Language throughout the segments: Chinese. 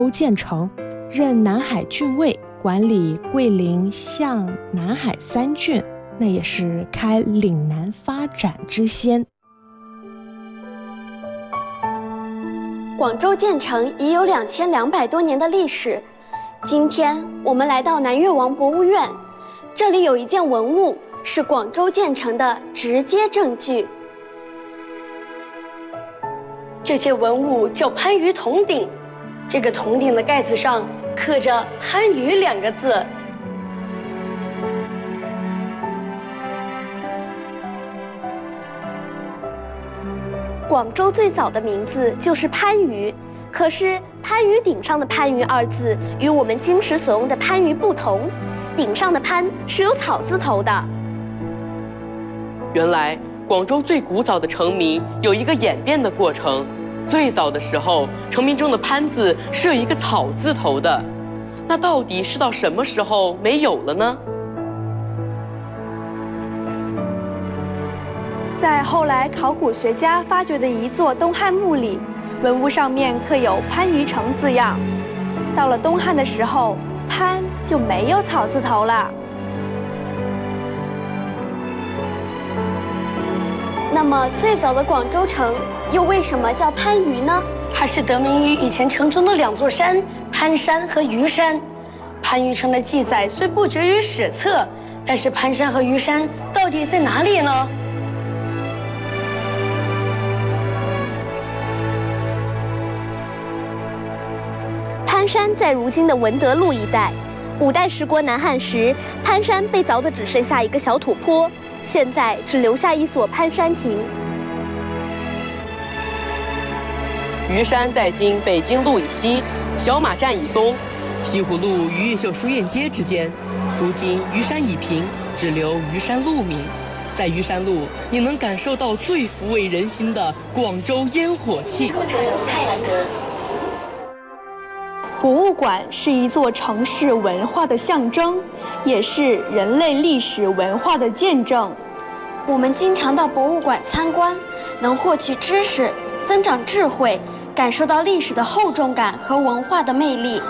州建成，任南海郡尉，管理桂林、象、南海3郡，那也是开岭南发展之先。 广州建成已有2200多年的历史。今天我们来到南越王博物院，这里有一件文物是广州建成的直接证据。 这件文物叫番禺铜鼎，这个铜鼎的盖子上刻着番禺2个字。 广州最早的名字就是番禺，可是番禺鼎上的番禺2字与我们今时所用的番禺不同，鼎上的番是有草字头的。 原来广州最古早的城名有一个演变的过程，最早的时候城名中的番字是有一个草字头的，那到底是到什么时候没有了呢？ 在后来考古学家发掘的一座东汉墓里，文物上面刻有番禺城字样。到了东汉的时候，番就没有草字头了。 那么最早的广州城又为什么叫番禺呢？ 它是得名于以前城中的2座山，番山和禺山。番禺城的记载虽不绝于史册，但是番山和禺山到底在哪里呢？ 番山在如今的文德路一带。5代十国南汉时，番山被凿得只剩下一个小土坡，现在只留下一所番山亭。 禺山在今北京路以西，小马站以东， 西湖路与越秀书院街之间。如今禺山已平，只留禺山路名。在禺山路，你能感受到最抚慰人心的广州烟火气。 博物馆是一座城市文化的象征，也是人类历史文化的见证。 我们经常到博物馆参观，能获取知识，增长智慧，感受到历史的厚重感和文化的魅力。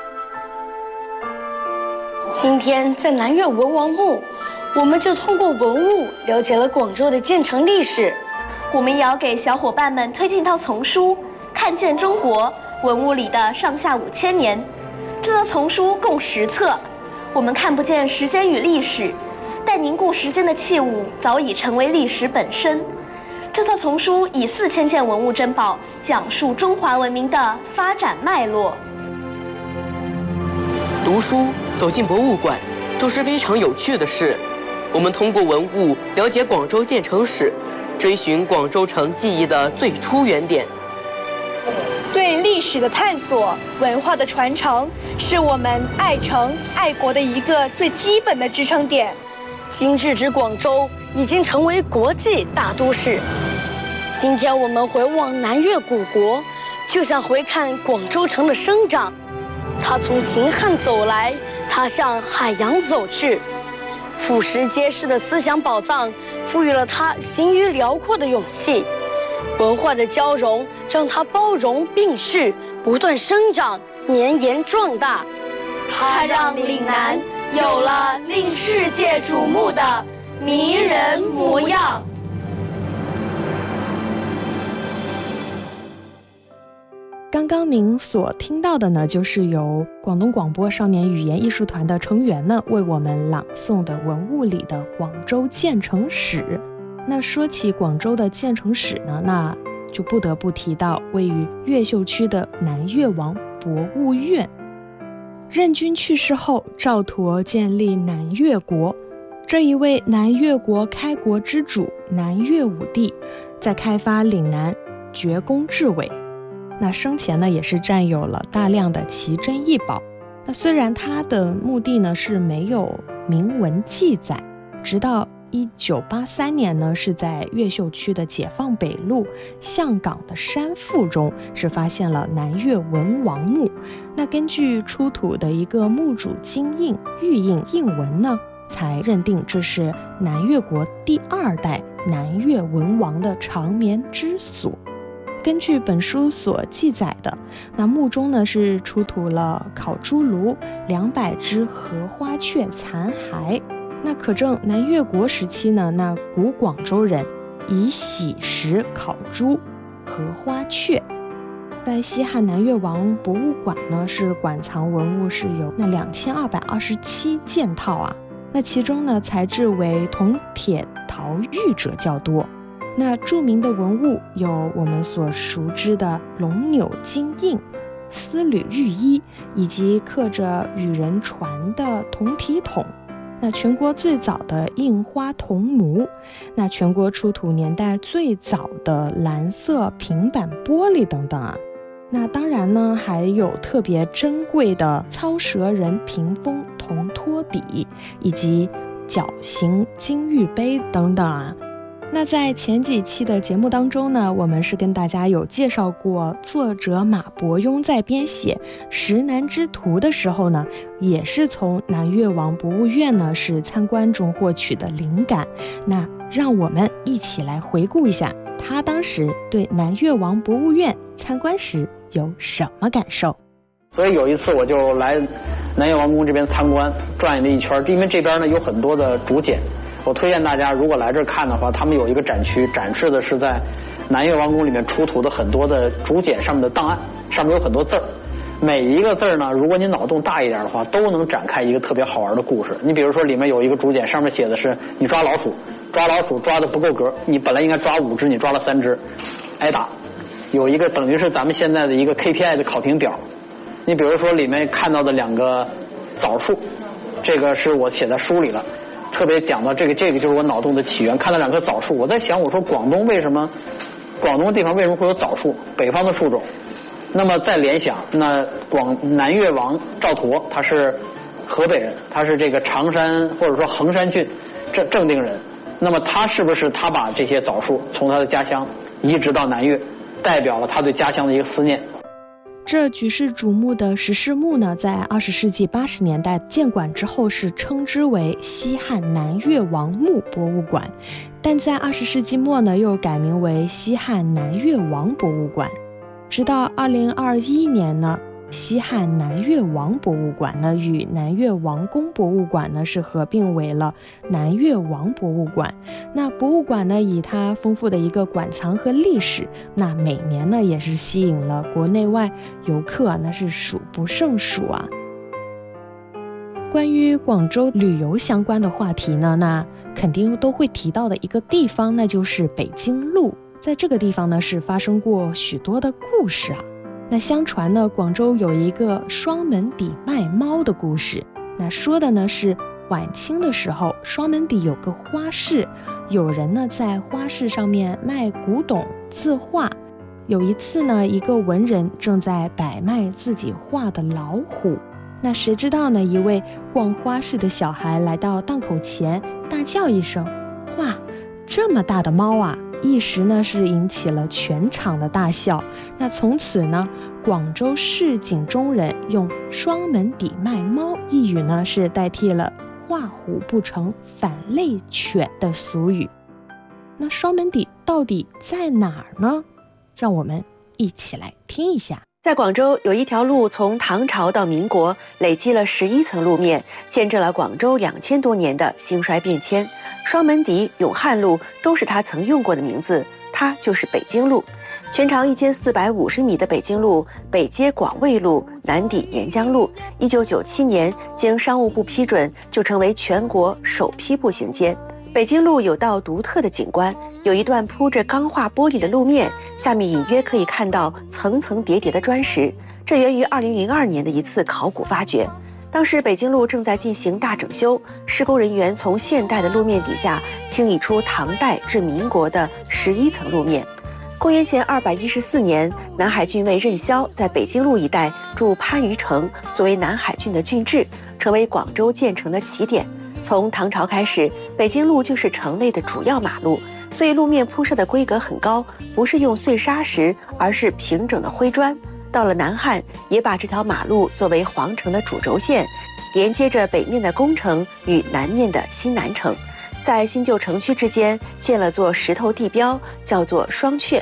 今天在南越文王墓，我们就通过文物了解了广州的建成历史。 我们也要给小伙伴们推荐一套丛书《看见中国》，文物里的上下5000年。这套丛书共10册，我们看不见时间与历史，但凝固时间的器物早已成为历史本身。这套丛书以4000件文物珍宝，讲述中华文明的发展脉络。 读书、走进博物馆都是非常有趣的事。我们通过文物了解广州建成史，追寻广州城记忆的最初原点。 对历史的探索、文化的传承，是我们爱城爱国的一个最基本的支撑点。 今日之广州已经成为国际大都市。今天我们回望南越古国，就像回看广州城的生长。它从秦汉走来，它向海洋走去。俯拾皆是的思想宝藏，赋予了它行于辽阔的勇气。文化的交融让它包容并蓄，不断生长，绵延壮大。 它让岭南有了令世界瞩目的迷人模样。 刚刚您所听到的呢，就是由广东广播少年语言艺术团的成员们为我们朗诵的文物里的广州建成史。那说起广州的建成史呢，那就不得不提到位于越秀区的南越王博物院。任君去世后，赵佗建立南越国。这一位南越国开国之主南越武帝，在开发岭南绝功至伟。那生前呢，也是占有了大量的奇珍异宝。那虽然他的墓地呢是没有明文记载，直到1983年呢，是在越秀区的解放北路象岗的山腹中是发现了南越文王墓。那根据出土的一个墓主金印玉印印文呢，才认定这是南越国第2代南越文王的长眠之所。 根据本书所记载的，那墓中呢是出土了烤猪炉、200只荷花雀残骸，那可证南越国时期呢，那古广州人以喜食烤猪、荷花雀。在西汉南越王博物馆呢，是馆藏文物是有那2227件套啊，那其中呢材质为铜铁陶玉者较多。那著名的文物有我们所熟知的龙钮金印、丝缕玉衣，以及刻着与人传的铜体筒。那全国最早的印花铜模，那全国出土年代最早的蓝色平板玻璃等等啊。那当然呢，还有特别珍贵的操蛇人屏风铜托底，以及角形金玉杯等等啊。那在前几期的节目当中呢，我们是跟大家有介绍过，作者马伯庸在编写《石南之图》的时候呢，也是从南越王博物院呢是参观中获取的灵感。那让我们一起来回顾一下他当时对南越王博物院参观时有什么感受。 所以有一次我就来南越王宫这边参观，转了一圈，因为这边呢有很多的竹简。我推荐大家如果来这儿看的话，他们有一个展区，展示的是在南越王宫里面出土的很多的竹简上面的档案，上面有很多字儿，每一个字儿呢，如果你脑洞大一点的话，都能展开一个特别好玩的故事。你比如说里面有一个竹简，上面写的是你抓老鼠抓的不够格，你本来应该抓5只，你抓了3只，挨打。有一个等于是咱们现在的一个 KPI 的考评表。你比如说里面看到的2个枣树，这个是我写在书里了，特别讲到这个就是我脑洞的起源。看到2棵枣树，我在想，我说广东地方为什么会有枣树？北方的树种。那么再联想，那南越王赵佗他是河北人，他是这个常山或者说衡山郡正定人，那么他是不是他把这些枣树从他的家乡移植到南越，代表了他对家乡的一个思念？ 这举世瞩目的石狮墓呢，在20世纪80年代建馆之后是称之为西汉南越王墓博物馆，但在20世纪末呢，又改名为西汉南越王博物馆。直到2021年呢，西汉南越王博物馆呢与南越王宫博物馆呢是合并为了南越王博物馆。那博物馆呢以它丰富的一个馆藏和历史，那每年呢也是吸引了国内外游客那是数不胜数啊。关于广州旅游相关的话题呢，那肯定都会提到的一个地方，那就是北京路。在这个地方呢是发生过许多的故事啊。那相传呢，广州有一个双门底卖猫的故事。那说的呢是晚清的时候，双门底有个花市，有人呢在花市上面卖古董字画。有一次呢，一个文人正在摆卖自己画的老虎。那谁知道呢，一位逛花市的小孩来到档口前，大叫一声：“哇，这么大的猫啊！”一时呢是引起了全场的大笑。那从此呢，广州市井中人用双门底卖猫一语呢是代替了画虎不成反类犬的俗语。那双门底到底在哪儿呢？让我们一起来听一下。 在广州有一条路从唐朝到民国累积了11层路面，见证了广州2000多年的兴衰变迁。双门底、永汉路都是他曾用过的名字，它就是北京路。全长1450米的北京路，北接广卫路，南抵沿江路。1997年经商务部批准，就成为全国首批步行街。北京路有道独特的景观，有一段铺着钢化玻璃的路面，下面隐约可以看到层层叠叠的砖石，这源于2002年的一次考古发掘。当时北京路正在进行大整修，施工人员从现代的路面底下清理出唐代至民国的11层路面。公元前214年，南海郡尉任嚣在北京路一带筑番禺城，作为南海郡的郡治，成为广州建成的起点。从唐朝开始，北京路就是城内的主要马路，所以路面铺设的规格很高，不是用碎砂石，而是平整的灰砖。到了南汉，也把这条马路作为皇城的主轴线，连接着北面的宫城与南面的新南城。在新旧城区之间建了座石头地标，叫做双阙。到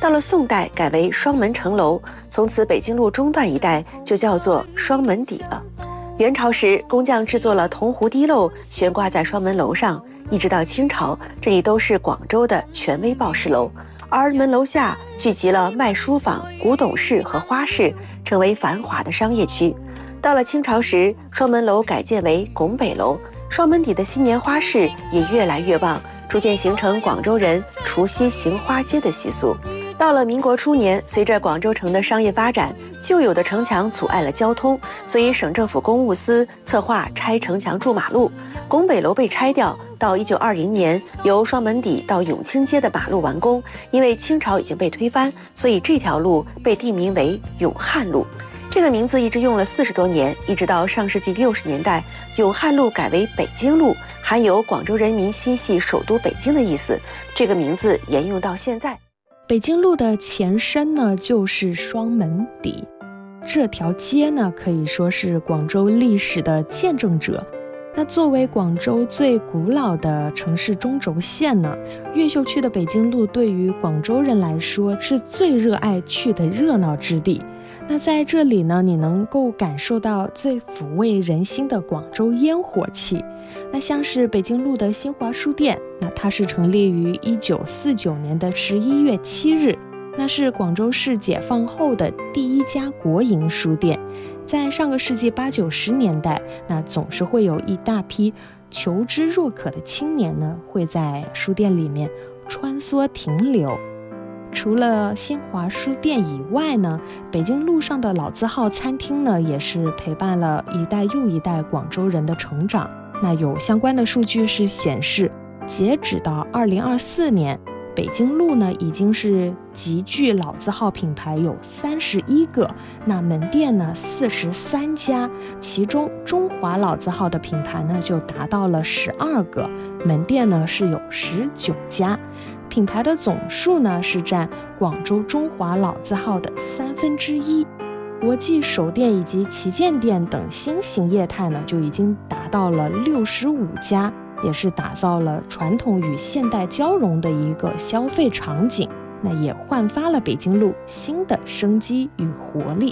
到了宋代改为双门城楼，从此北京路中段一带就叫做双门底了。元朝时，工匠制作了铜壶滴漏，悬挂在双门楼上，一直到清朝，这里都是广州的权威报事楼。而门楼下聚集了卖书坊、古董市和花市，成为繁华的商业区。到了清朝时，双门楼改建为拱北楼，双门底的新年花市也越来越旺，逐渐形成广州人除夕行花街的习俗。到了民国初年，随着广州城的商业发展，旧有的城墙阻碍了交通，所以省政府公务司策划拆城墙筑马路，拱北楼被拆掉。到1920年，由双门底到永清街的马路完工，因为清朝已经被推翻，所以这条路被地名为永汉路。这个名字一直用了40多年，一直到上世纪60年代，永汉路改为北京路，含有广州人民心系首都北京的意思，这个名字沿用到现在。 北京路的前身呢，就是双门底。这条街呢，可以说是广州历史的见证者。那作为广州最古老的城市中轴线呢，越秀区的北京路对于广州人来说是最热爱去的热闹之地。那在这里呢，你能够感受到最抚慰人心的广州烟火气。那像是北京路的新华书店，那它是成立于1949年的11月7日，那是广州市解放后的第一家国营书店。在上个世纪80、90年代，那总是会有一大批求知若渴的青年呢，会在书店里面穿梭停留。除了新华书店以外呢，北京路上的老字号餐厅呢，也是陪伴了一代又一代广州人的成长。那有相关的数据是显示，截止到2024年，北京路呢已经是极具老字号品牌有31个，那门店呢43家，其中中华老字号的品牌呢就达到了12个，门店呢是有19家。品牌的总数呢是占广州中华老字号的1/3，国际首店以及旗舰店等新型业态呢就已经达到了65家，也是打造了传统与现代交融的一个消费场景，那也焕发了北京路新的生机与活力。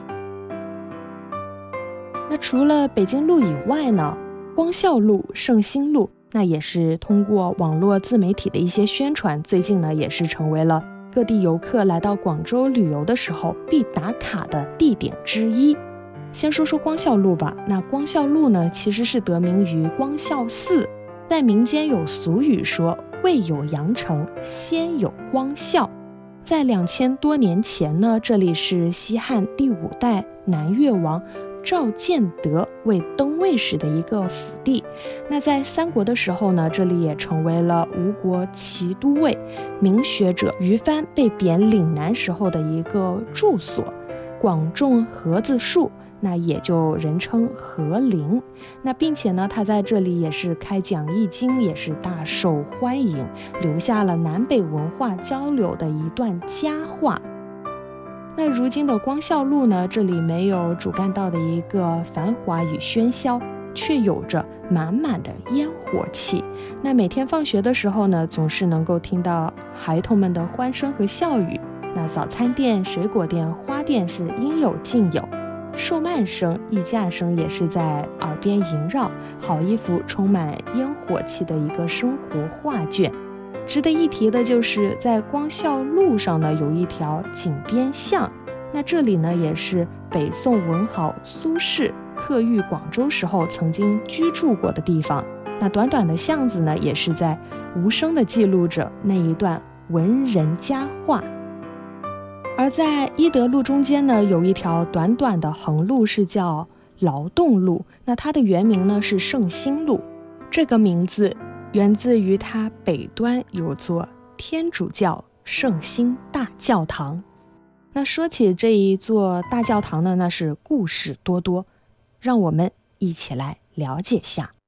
那除了北京路以外呢，光孝路、圣心路那也是通过网络自媒体的一些宣传，最近呢也是成为了各地游客来到广州旅游的时候必打卡的地点之一。先说说光孝路吧，那光孝路呢其实是得名于光孝寺，在民间有俗语说，未有羊城，先有光孝。在2000多年前呢，这里是西汉第5代南越王赵建德为登位时的一个府地。那在三国的时候呢，这里也成为了吴国骑都尉名学者于帆被贬岭南时候的一个住所。广种禾子树，那也就人称禾林。那并且呢，他在这里也是开讲易经，也是大受欢迎，留下了南北文化交流的一段佳话。那如今的光孝路呢，这里没有主干道的一个繁华与喧嚣，却有着满满的烟火气。那每天放学的时候呢，总是能够听到孩童们的欢声和笑语。那早餐店、水果店、花店是应有尽有，售卖声、议价声也是在耳边萦绕，好一幅充满烟火气的一个生活画卷。值得一提的就是在光孝路上呢，有一条井边巷，那这里呢也是北宋文豪苏轼客寓广州时候曾经居住过的地方。那短短的巷子呢，也是在无声地记录着那一段文人佳话。而在伊德路中间呢，有一条短短的横路是叫劳动路，那它的原名呢是圣心路，这个名字源自于它北端有座天主教圣心大教堂。那说起这一座大教堂呢，那是故事多多，让我们一起来了解下。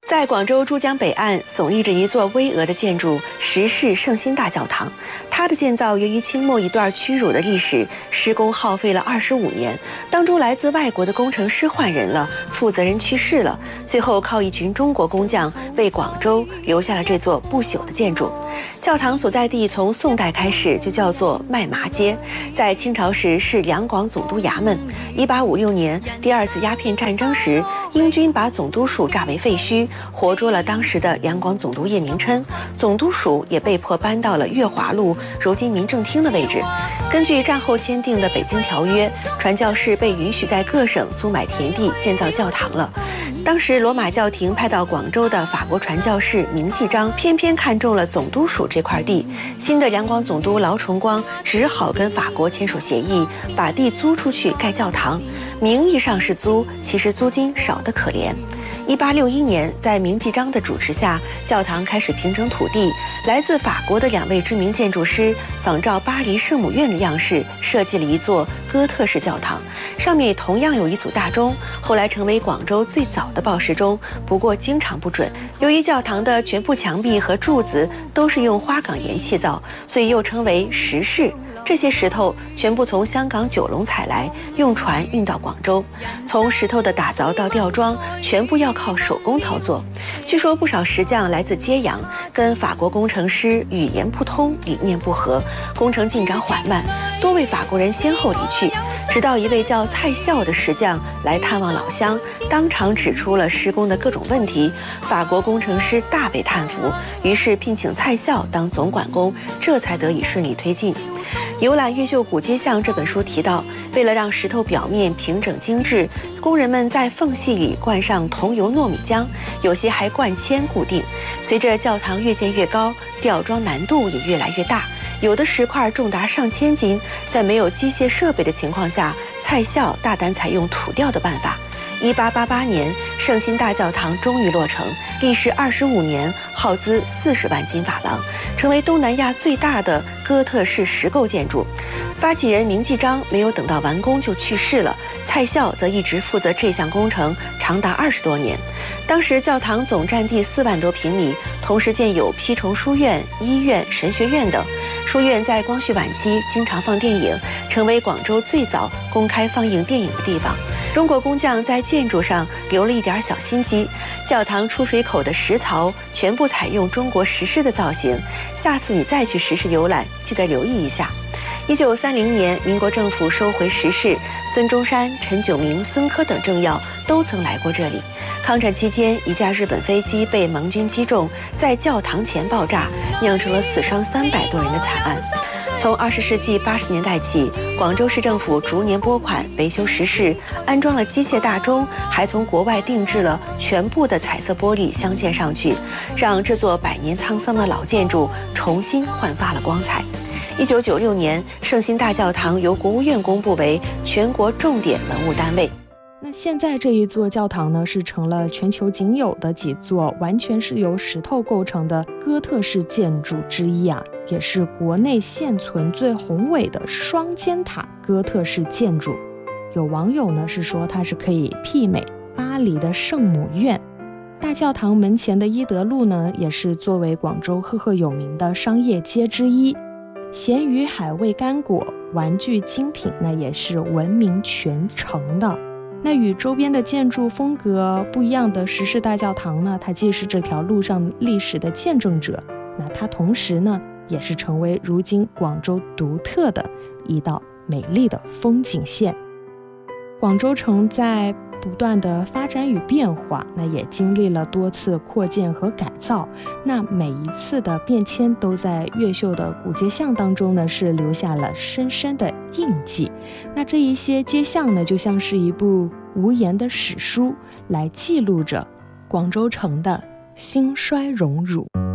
在广州珠江北岸耸立着一座巍峨的建筑——石室圣心大教堂。它的建造由于清末一段屈辱的历史，施工耗费了25年，当中来自外国的工程师换人了，负责人去世了，最后靠一群中国工匠为广州留下了这座不朽的建筑。教堂所在地从宋代开始就叫做麦麻街，在清朝时是两广总督衙门。1856年第2次鸦片战争时，英军把总督署炸为废墟，活捉了当时的两广总督叶明琛，总督署也被迫搬到了月华路如今民政厅的位置。根据战后签订的北京条约，传教士被允许在各省租买田地建造教堂了。当时罗马教廷派到广州的法国传教士明继章偏偏看中了总督署这块地，新的两广总督劳崇光只好跟法国签署协议，把地租出去盖教堂。名义上是租，其实租金少得可怜。1861年，在明继章的主持下，教堂开始平整土地。来自法国的2位知名建筑师仿照巴黎圣母院的样式设计了一座哥特式教堂，上面同样有一组大钟，后来成为广州最早的报时钟，不过经常不准。由于教堂的全部墙壁和柱子都是用花岗岩砌造，所以又称为石室。这些石头全部从香港九龙采来，用船运到广州。从石头的打凿到吊装，全部要靠手工操作。据说不少石匠来自揭阳，跟法国工程师语言不通，理念不合，工程进展缓慢，多位法国人先后离去。直到一位叫蔡孝的石匠来探望老乡，当场指出了施工的各种问题，法国工程师大被叹服，于是聘请蔡孝当总管工，这才得以顺利推进。游览越秀古街巷这本书提到，为了让石头表面平整精致，工人们在缝隙里灌上桐油糯米浆，有些还灌铅固定。随着教堂越建越高，吊装难度也越来越大，有的石块重达上千斤。在没有机械设备的情况下，蔡孝大胆采用土吊的办法。1888年，圣心大教堂终于落成，历时25年，耗资40万金法郎，成为东南亚最大的哥特式石构建筑。发起人明继章没有等到完工就去世了，蔡孝则一直负责这项工程，长达20多年。当时教堂总占地4万多平米，同时建有批虫书院、医院、神学院等。书院在光绪晚期经常放电影，成为广州最早公开放映电影的地方。中国工匠在建筑上留了一点小心机，教堂出水口的石槽全部采用中国石狮的造型。下次你再去石室游览，记得留意一下。1930年，民国政府收回石室，孙中山、陈炯明、孙科等政要都曾来过这里。抗战期间，一架日本飞机被盟军击中，在教堂前爆炸，酿成了死伤300多人的惨案。从20世纪80年代起，广州市政府逐年拨款维修石室，安装了机械大钟，还从国外定制了全部的彩色玻璃镶嵌上去，让这座100年沧桑的老建筑重新焕发了光彩。1996年，圣心大教堂由国务院公布为全国重点文物单位。 那现在这一座教堂呢，是成了全球仅有的几座完全是由石头构成的哥特式建筑之一啊，也是国内现存最宏伟的双尖塔哥特式建筑。有网友呢是说它是可以媲美巴黎的圣母院。大教堂门前的伊德路呢，也是作为广州赫赫有名的商业街之一。咸鱼海味干果、玩具精品呢，也是闻名全城的。那与周边的建筑风格不一样的石室大教堂呢，它既是这条路上历史的见证者，那它同时呢，也是成为如今广州独特的一道美丽的风景线。广州城在不断的发展与变化，那也经历了多次扩建和改造，那每一次的变迁都在越秀的古街巷当中呢，是留下了深深的印记。那这一些街巷呢，就像是一部无言的史书，来记录着广州城的兴衰荣辱。